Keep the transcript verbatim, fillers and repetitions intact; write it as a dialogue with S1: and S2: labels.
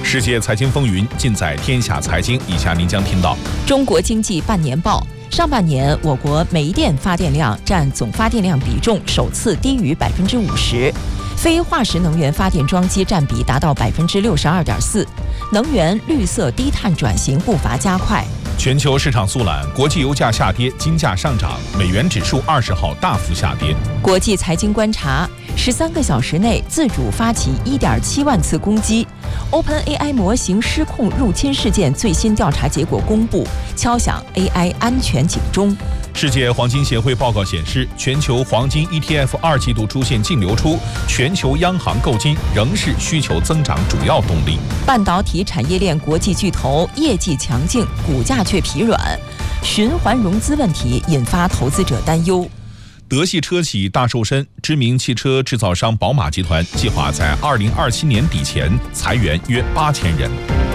S1: 世界财经风云尽在天下财经。以下您将听到：
S2: 中国经济半年报，上半年我国煤电发电量占总发电量比重首次低于百分之五十，非化石能源发电装机占比达到百分之六十二点四，能源绿色低碳转型步伐加快。
S1: 全球市场速览，国际油价下跌，金价上涨，美元指数二十号大幅下跌。
S2: 国际财经观察，十三个小时内自主发起一点七万次攻击。OpenAI 模型失控入侵事件最新调查结果公布，敲响 A I 安全警钟。
S1: 世界黄金协会报告显示，全球黄金 E T F 二季度出现净流出，全球央行购金仍是需求增长主要动力。
S2: 半导体产业链国际巨头业绩强劲，股价却疲软，循环融资问题引发投资者担忧。
S1: 德系车企大瘦身，知名汽车制造商宝马集团计划在二零二七年底前裁员约八千人。